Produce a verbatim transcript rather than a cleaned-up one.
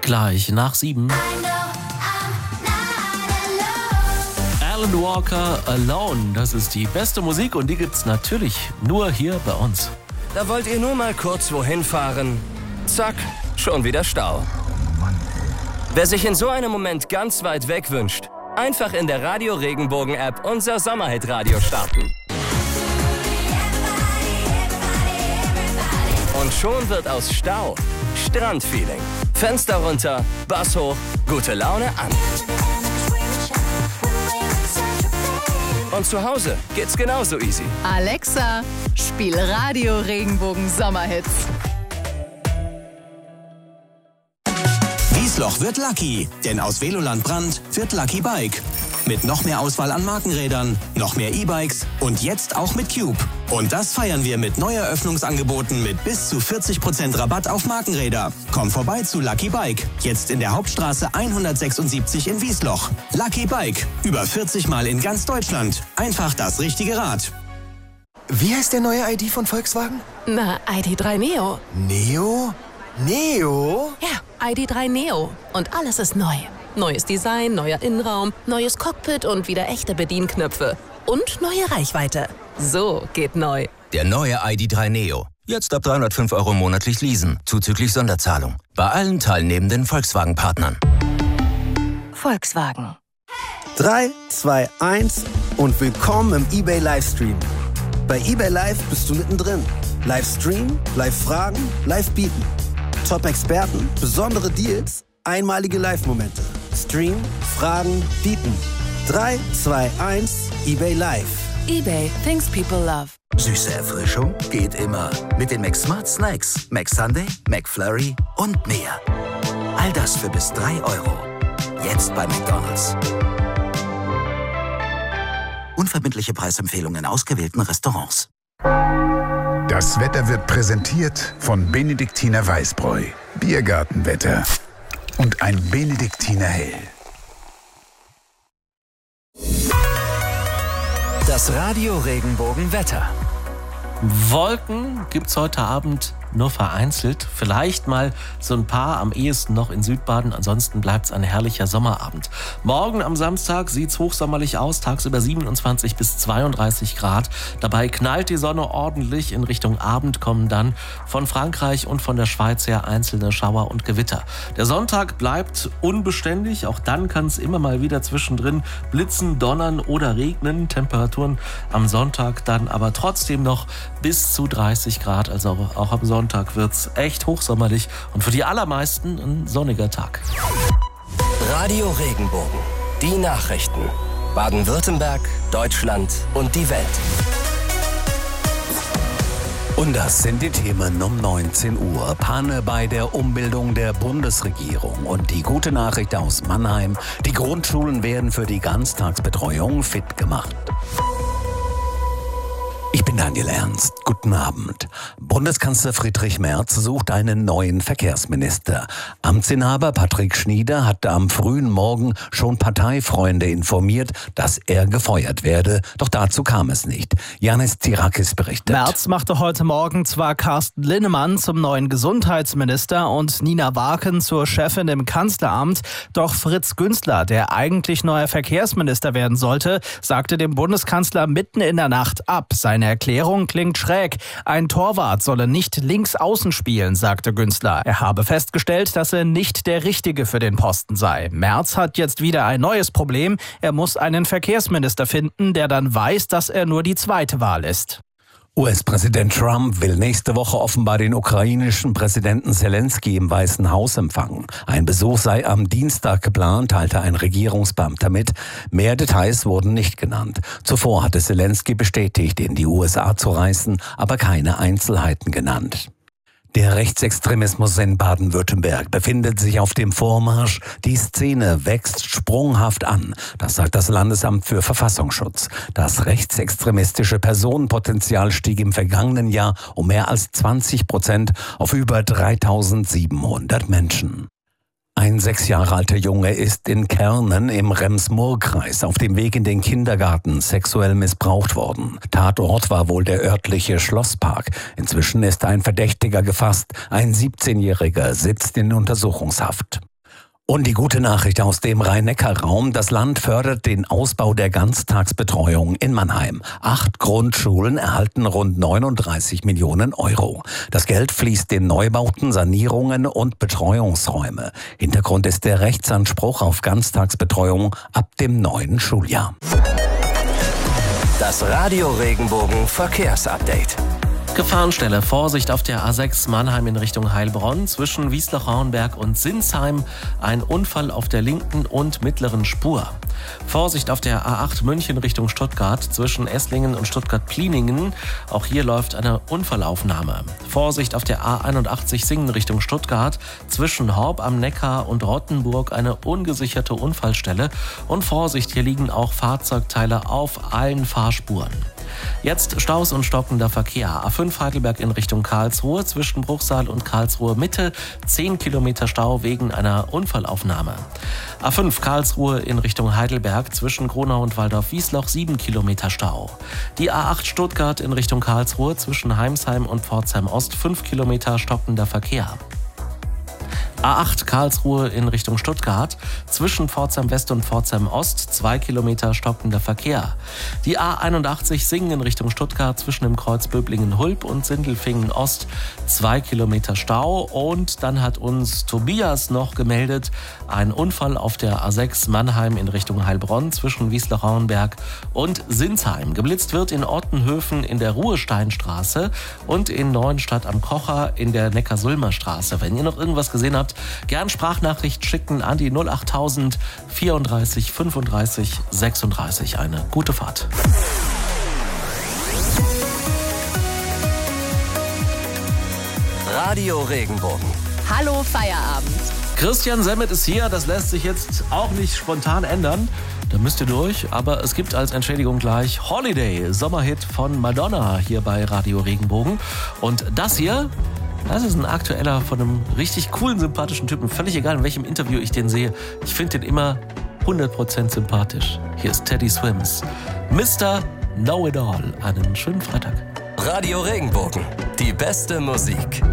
Gleich nach sieben. Alan Walker, Alone. Das ist die beste Musik und die gibt's natürlich nur hier bei uns. Da wollt ihr nur mal kurz wohin fahren. Zack, schon wieder Stau. Wer sich in so einem Moment ganz weit weg wünscht, einfach in der Radio Regenbogen App unser Sommerhit-Radio starten. Und schon wird aus Stau Strandfeeling. Fenster runter, Bass hoch, gute Laune an. Und zu Hause geht's genauso easy. Alexa, spiel Radio Regenbogen Sommerhits. Wiesloch wird Lucky, denn aus Veloland Brand wird Lucky Bike. Mit noch mehr Auswahl an Markenrädern, noch mehr E-Bikes und jetzt auch mit Cube. Und das feiern wir mit Neueröffnungsangeboten mit bis zu vierzig Prozent Rabatt auf Markenräder. Komm vorbei zu Lucky Bike, jetzt in der Hauptstraße hundertsechsundsiebzig in Wiesloch. Lucky Bike, über vierzig Mal in ganz Deutschland. Einfach das richtige Rad. Wie heißt der neue I D von Volkswagen? Na, I D drei Neo. Neo? Neo? Ja, I D drei Neo. Und alles ist neu. Neues Design, neuer Innenraum, neues Cockpit und wieder echte Bedienknöpfe. Und neue Reichweite. So geht neu. Der neue I D drei Neo. Jetzt ab dreihundertfünf Euro monatlich leasen, zuzüglich Sonderzahlung. Bei allen teilnehmenden Volkswagen-Partnern. Volkswagen. drei, zwei, eins und willkommen im eBay Livestream. Bei eBay Live bist du mittendrin. Livestream, Live-Fragen, Live-Bieten. Top-Experten, besondere Deals, einmalige Live-Momente. Stream, Fragen, Bieten. drei, zwei, eins, eBay Live. eBay, things people love. Süße Erfrischung geht immer. Mit den McSmart Snacks. McSunday, McFlurry und mehr. All das für bis drei Euro. Jetzt bei McDonald's. Unverbindliche Preisempfehlungen in ausgewählten Restaurants. Das Wetter wird präsentiert von Benediktiner Weißbräu. Biergartenwetter. Und ein Benediktiner Hell. Das Radio Regenbogen Wetter. Wolken gibt's heute Abend nur vereinzelt. Vielleicht mal so ein paar, am ehesten noch in Südbaden. Ansonsten bleibt's ein herrlicher Sommerabend. Morgen am Samstag sieht's hochsommerlich aus. Tagsüber siebenundzwanzig bis zweiunddreißig Grad. Dabei knallt die Sonne ordentlich. In Richtung Abend kommen dann von Frankreich und von der Schweiz her einzelne Schauer und Gewitter. Der Sonntag bleibt unbeständig. Auch dann kann es immer mal wieder zwischendrin blitzen, donnern oder regnen. Temperaturen am Sonntag dann aber trotzdem noch bis zu dreißig Grad. Also auch am Sonntag Sonntag wird's echt hochsommerlich und für die allermeisten ein sonniger Tag. Radio Regenbogen. Die Nachrichten. Baden-Württemberg, Deutschland und die Welt. Und das sind die Themen um neunzehn Uhr. Panne bei der Umbildung der Bundesregierung. Und die gute Nachricht aus Mannheim: Die Grundschulen werden für die Ganztagsbetreuung fit gemacht. Ich bin Daniel Ernst. Guten Abend. Bundeskanzler Friedrich Merz sucht einen neuen Verkehrsminister. Amtsinhaber Patrick Schnieder hatte am frühen Morgen schon Parteifreunde informiert, dass er gefeuert werde. Doch dazu kam es nicht. Janis Zirakis berichtet. Merz machte heute Morgen zwar Carsten Linnemann zum neuen Gesundheitsminister und Nina Waken zur Chefin im Kanzleramt. Doch Fritz Günzler, der eigentlich neuer Verkehrsminister werden sollte, sagte dem Bundeskanzler mitten in der Nacht ab. Seine Erklärung klingt schräg. Ein Torwart solle nicht links außen spielen, sagte Günzler. Er habe festgestellt, dass er nicht der Richtige für den Posten sei. Merz hat jetzt wieder ein neues Problem. Er muss einen Verkehrsminister finden, der dann weiß, dass er nur die zweite Wahl ist. U S-Präsident Trump will nächste Woche offenbar den ukrainischen Präsidenten Zelensky im Weißen Haus empfangen. Ein Besuch sei am Dienstag geplant, teilte ein Regierungsbeamter mit. Mehr Details wurden nicht genannt. Zuvor hatte Zelensky bestätigt, in die U S A zu reisen, aber keine Einzelheiten genannt. Der Rechtsextremismus in Baden-Württemberg befindet sich auf dem Vormarsch. Die Szene wächst sprunghaft an. Das sagt das Landesamt für Verfassungsschutz. Das rechtsextremistische Personenpotenzial stieg im vergangenen Jahr um mehr als zwanzig Prozent auf über dreitausendsiebenhundert Menschen. Ein sechs Jahre alter Junge ist in Kernen im Rems-Murr-Kreis auf dem Weg in den Kindergarten sexuell missbraucht worden. Tatort war wohl der örtliche Schlosspark. Inzwischen ist ein Verdächtiger gefasst. Ein siebzehnjähriger sitzt in Untersuchungshaft. Und die gute Nachricht aus dem Rhein-Neckar-Raum. Das Land fördert den Ausbau der Ganztagsbetreuung in Mannheim. Acht Grundschulen erhalten rund neununddreißig Millionen Euro. Das Geld fließt in Neubauten, Sanierungen und Betreuungsräume. Hintergrund ist der Rechtsanspruch auf Ganztagsbetreuung ab dem neuen Schuljahr. Das Radio Regenbogen Verkehrsupdate. Gefahrenstelle, Vorsicht auf der A sechs Mannheim in Richtung Heilbronn zwischen Wiesloch-Rauenberg und Sinsheim. Ein Unfall auf der linken und mittleren Spur. Vorsicht auf der A acht München Richtung Stuttgart zwischen Esslingen und Stuttgart-Pliningen. Auch hier läuft eine Unfallaufnahme. Vorsicht auf der A einundachtzig Singen Richtung Stuttgart zwischen Horb am Neckar und Rottenburg eine ungesicherte Unfallstelle. Und Vorsicht, hier liegen auch Fahrzeugteile auf allen Fahrspuren. Jetzt Staus und stockender Verkehr. A fünf Heidelberg in Richtung Karlsruhe zwischen Bruchsal und Karlsruhe Mitte. zehn Kilometer Stau wegen einer Unfallaufnahme. A fünf Karlsruhe in Richtung Heidelberg zwischen Gronau und Waldorf-Wiesloch. sieben Kilometer Stau. Die A acht Stuttgart in Richtung Karlsruhe zwischen Heimsheim und Pforzheim Ost. fünf Kilometer stockender Verkehr. A acht Karlsruhe in Richtung Stuttgart, zwischen Pforzheim West und Pforzheim Ost, zwei Kilometer stockender Verkehr. Die A einundachtzig Singen in Richtung Stuttgart, zwischen dem Kreuz Böblingen-Hulb und Sindelfingen Ost, zwei Kilometer Stau. Und dann hat uns Tobias noch gemeldet, ein Unfall auf der A sechs Mannheim in Richtung Heilbronn, zwischen Wiesloch-Rauenberg und Sinsheim. Geblitzt wird in Ottenhöfen in der Ruhesteinstraße und in Neuenstadt am Kocher in der Neckar-Sulmer Straße. Wenn ihr noch irgendwas gesehen habt, gern Sprachnachricht schicken an die null achttausend vierunddreißig fünfunddreißig sechsunddreißig. Eine gute Fahrt. Radio Regenbogen. Hallo Feierabend. Christian Semmet ist hier, das lässt sich jetzt auch nicht spontan ändern. Da müsst ihr durch, aber es gibt als Entschädigung gleich Holiday, Sommerhit von Madonna hier bei Radio Regenbogen. Und das hier, das ist ein aktueller von einem richtig coolen, sympathischen Typen. Völlig egal, in welchem Interview ich den sehe. Ich finde den immer hundert Prozent sympathisch. Hier ist Teddy Swims. Mister Know-It-All. Einen schönen Freitag. Radio Regenbogen. Die beste Musik.